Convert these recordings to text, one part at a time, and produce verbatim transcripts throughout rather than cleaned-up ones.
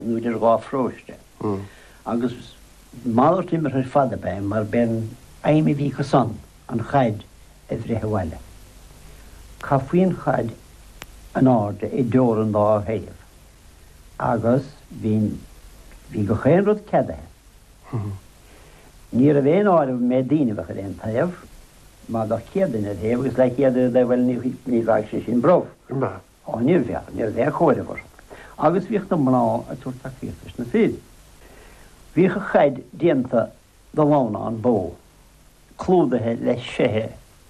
nuidir gá fróiste. Agus máir timar ar fada be mar ben aimi bhí go san an chaid a bhréthe Cá faoin chaid an áde i deor an dá héamh. Agus bhín bhí go chéan rud cedathe. Ní a bhéon áirimh mé daoine bhecha réon taobh, má do chéadan a héamh, gus le chéadú de bhfuil ní bhaid sé sin broh. Á níor bheach, níor bheith chóir bhar. Agus bhíocht do mná a tuairta fiachtas na fíd. Bhí go chaid déanta do lána an bó, clúdathe le séthe,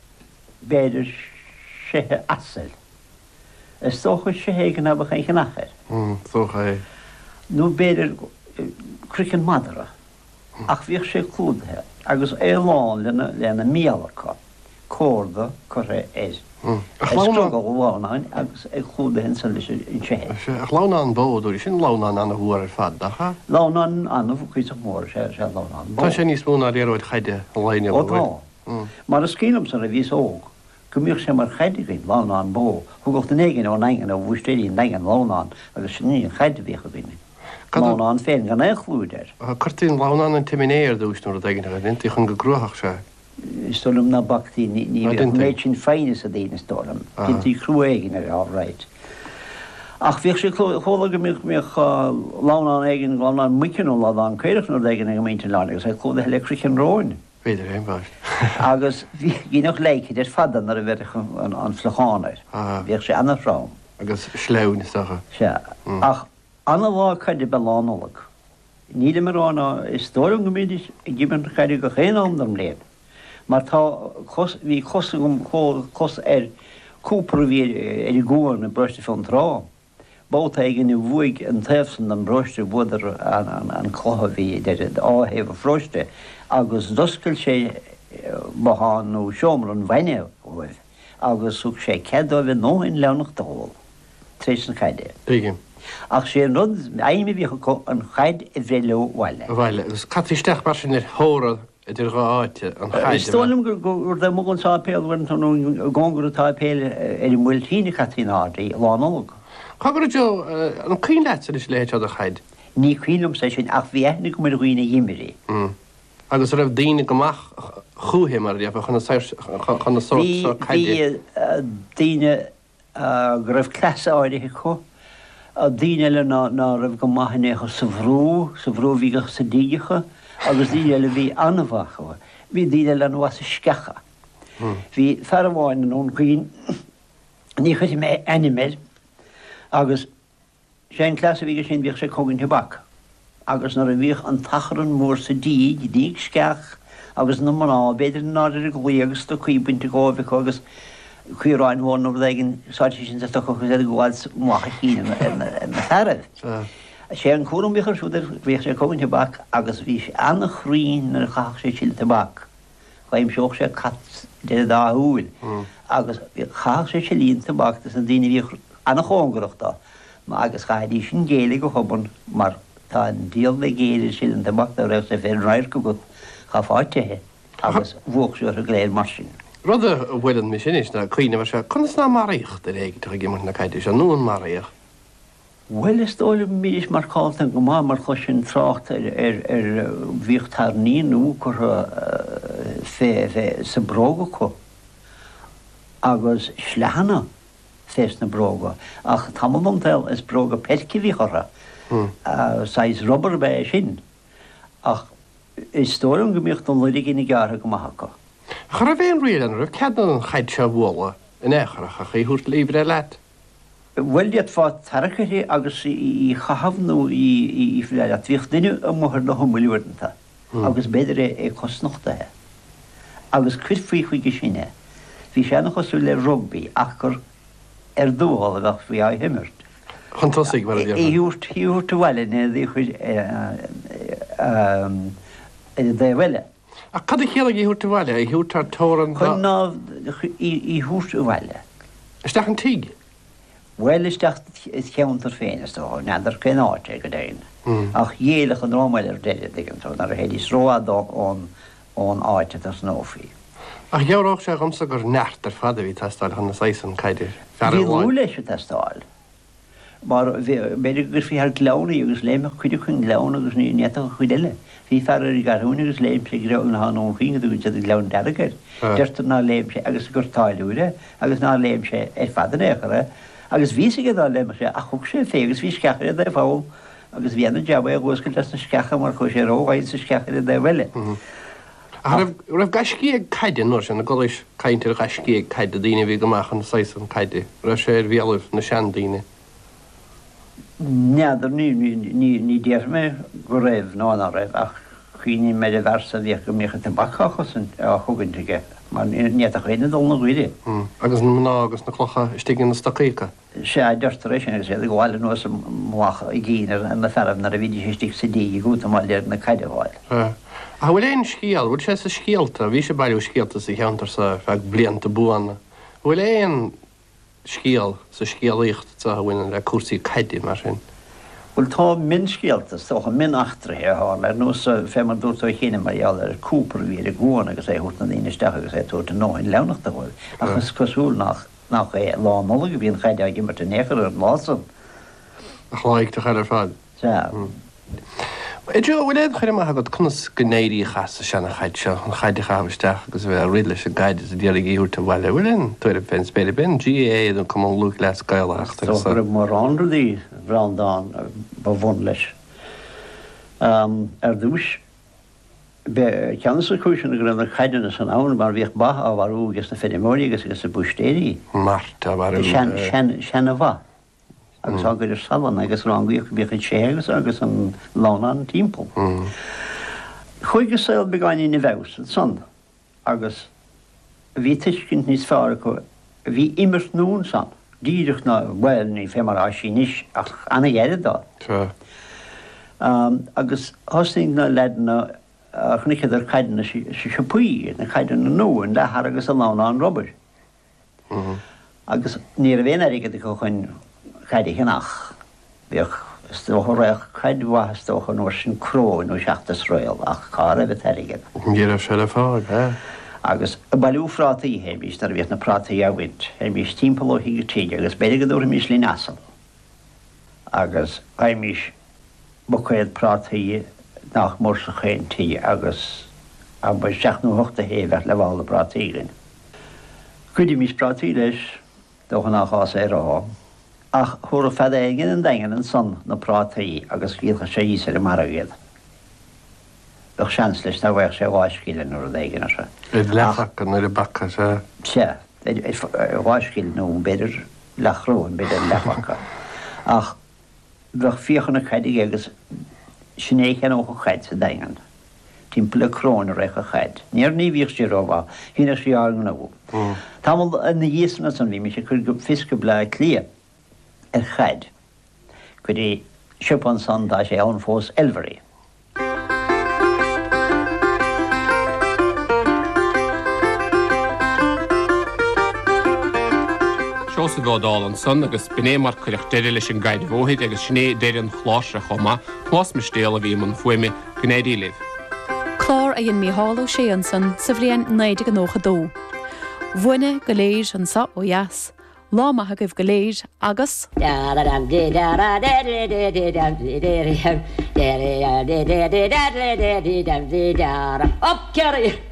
béidir séthe asal. Is tócha séthe gan abach ein gannachir. Tócha é. Nú béidir cricin madara. Ach bhíoh sé clúdathe, agus é lán lena lena míalacha, córda chur é. Is go lánain agus é clúdathe san leis in séthe. Ach lána an bódú sin lána an na huair ar fad, dacha? Lána an anmh chuit mór sé sé lána an bó. Tá sé níos múna ar éróid chaide an láine bhfuil. Mar a scílam san a bhís óg, gomíoh sé mar chaidigin lána an bó, chugacht an éigen ó neigen ó bhuiistéirín neigen lána agus sin ní an chaide bhícha bhíine. Lána an féin gan é chlúidir. Curtín lána an timinéir dúisnú a daigin a dinti chun go grúthach sé. Stolum na bachtaí ní méid sin féine a dhéana stolum. Dintí cruéigin ar áráid. Ach bhíoh sé chola go mioch mioch lána an éigen lána an muicinú lá an céireach nó daigin a go méinte lána, agus é chlúda electric an róin. Beidir éon bhaist. Agus bhí nach leici ar fadan ar a bheith an flachánair. Bhíoh sé anna rám. Agus sleún is dacha. Se. Ach anna bhá chuide be lánalag. Níle marrána is tórum gomídis i ggiban chuide go chéan andam léad. Mar tá bhí cosagum cos ar cúpra bhí ar i gúar na broiste fan rá. Bóta igen i bhuaig an taobhsan an broiste budar an chlotha bhí áhéh a froiste, agus doscail sé bahan nó seomar an bhaine bhfuil, agus súg sé cedá bheith nóin lenach dáil, tréis an chaide. Bígim. Ach sé rud aimi bhí an chaid i bhré leo bhile. Bhile, agus catrísteach mar sin ar thóra idir gá áite an chaide. Stólam gur de mú an tápéil bhain an gágur tápéil ar i mhfuil tíine catrín ádaí lánálag. Chagur jo an cín leit is léit a chaid. Ní chuúm sé sin ach bhíethna go mar roioine dhimirí. Agus raibh daine gomach chuúhé mar dhéh chuna só chaide. Bhí daine go raibh cleasa áirithe chu, a daine le ná raibh go maithnécha sa bhrú, sa bhrú bhígach sa díigecha, agus daine le bhí anmhacha. Bhí daine le nó sa scecha. Bhí fearmháin an ón chuoin ní chuid mé animéid, agus sé an cleasa bhíige sin bhíoh sé cogann tebach. Agus nar a bhíoh an tachar an mór sa dí, díag sceach, agus na maná beidir náidir a gluí agus do chuoibinte gábhah agus chuiráin bháin ó bhagin sáiti sin chu chu é gháil mácha cíine na ferad. sé an cuam bhíchar siúidir bhíoh sé cogann tebach agus bhí sé anna chrín ar chaach sé siil tebach. Chaim seoch sé cat de dáúil, agus chaach sé sé líon tebach an daine bhíoh anna chóngarachta, má agus chaidí sin géala go choban mar tá an díal le géidir sí an tebach a raibh sé fé ráir go go cha fáitethe agus bhuaachsúir a gléir mar sin. Rud a bhfuilan mi sin is na chuoine mar se chun ná maríocht a réige tu gimar na caiidir se nún maríoch. Well is tóla mís mar cáilta go má mar chu sin trácht ar bhíochttar níú chu fé sa bróga chu agus slehanna fés na bróga. Ach tamamtal is bróga perci bhí chora, sais robber bé sin. Ach is tólam gomíocht an ludig in i ggheartha go maithacha. Char a bhéon riad an rah cead an chaid se bhla in éachreach a chu thuirt líbre leat. Well iad fá tarachirthe agus í chahabhnú í le bhíocht duine a mthir na thomúilúirnta, agus beidir é cosnachtathe. Agus cuid faoi chuige sinne, bhí sé nach chosú le rugby ach gur ar dúáil a bheith bhí á himirt. Chun tosaigh mar a dhéanamh. Íúirt íúirt bhile na dí chuid dé bhile. A cad chéala í thuirt bhile, í thuirtar tóran chun ná í thuirt bhile. Isteach an tíig? Well isteach is cheantar féin is tóir, neidir cén áte go déin. Ach dhéalach an rámáil ar déile digan tó nar a héadí sróadá ón ón áite a snófií. Ach gearách sé gamsa gur neart ar fada bhí testáil chuna saosan caiidir. Bhí bhú leis a testáil. mar beidir gur fi har glána agus léime chuide chun glána agus ní net chuideile. Bhí fear í garúna agus léim sé grá na an chiine dú a glán degair. Deirtar ná léim sé agus gur táúre agus ná léim sé ar fadan agus ví sé dá léime sé a chug sé fé agus hí scechar a fáil agus bhíanana deab a ggóscail na scecha mar chu sé róhaid sa scechar a bhile. raibh gaiscí ag caiide nó sin na gois caiintear gaiscí ag caiide daine bhí goach an sais an caiide. Ra sé ar bhéalah na sean daine. Neadar ní déir mé go raibh ná ná raibh ach chuoine me a bhesa bhíoh go mécha an bachachas a chugantige, mar níad a chuine dul na ghuiide. Agus ná agus na clocha stigin na staícha. sé deirtar sin agus sé gháile nó mhacha i ggéinar an na ferm na a bhíidir sé stig sa dí gúta má léir na caiideháil. A bhfuil éon scíal, bhfuil sé sa scíalta, bhí sé bailú scíalta sa cheantar sa feag blianta buanna. Bhfuil éon scíal sa scíalaíocht sa bhfuin le cuasaí caiide mar sin. Bhfuil tá min scíaltas tócha min achtarthe háil ar nó fé mar dúirtá chéine marall ar cúpar bhí a gúna agus é thuút na daoneisteach agus é túirta nóin lenachta bhfuil agus cosúil nach nach é lámla go bhíon chaide a gimmar a néchar ar lásan. A chláigh de chaile fád. Idir bhfuil éad chuir mar agad chunas gnéirí chasa sena chaid seo an chaide chaimisteach agus bheith ri leis a gaiide a déala íúirta bhile bhfuilin tuair a pen spéidir ben G A don cum luúch leis gaiileachta. Tá mar anradí bhrándán ba bhn leis. Ar dúis ceanna sa chúisina go raibh chaideanna san ann mar bhíoh bath á bharú agus na féidirmóí agus agus sa bustéirí. Marta bharú. Sena bha. agus águr salan agus rangaíoch bícha sé agus agus an lána an timppó. Chuigus saoil begáin na bhes san agus bhí tuiscint níos fearr go bhí immert nún san. Díireach na bhil ní fé mar á sin níos ach anna dhéad dá. Agus thosaigh na ledanna chunichad ar chaideanna sa puí na chaideanna nóin lethar agus an lána an Robert. Agus ní a bhéana aige go chuin chaide chinach bhíoh stóthreach chaidhha stócha nó sin cró nó seachtas roiil ach cá a bheith aige. Díar se le fág, he? Agus a bailú frátaí hébís tar bhíoh na prátaí a bhaint, hébís timppalóí go tíide agus beidir go dúra mís lí nasal. Agus aimís bucéad prátaí nach mór sa chéin tí agus a ba seach nó hochta héhheit le bhála prátaírin. Cuidir mís prátaí leis dócha nach chás é rá. Ach thuair a fed éigen an dagan an son na prátaí agus gíalcha sé í ar a mar agéad. Doch seans leis na bhaich sé bháiscíile nó a dhéigen se. Éad lechacha nó a bacha se? Se, bháiscíil nó beidir lechrú an beidir lechacha. Ach bheith fiochan na chaide agus sinnéchan ó chaid sa dagan. Timppla crón a récha chaid. Níor ní bhíoh sé róbha, hína sé ágan na bhú. Támal na dhéasna san bhí me sé chuir go fisca bla clia. Er chaid. Could he ship on son da sé an fós elverí. Seo sa bhádáil an son agus biné mar chuireach deidir leis an gaiid bhóthaid agus sné deidir an chláisre chomá, chlás me stéal a bhí man fuimi gnéidí libh. Clár a dhéon mítháló sé an son sa bhríon naide an nócha dó. Bhuine go léis an sa ó dheas. Lámatha goibh go léir agus Op, Kerry!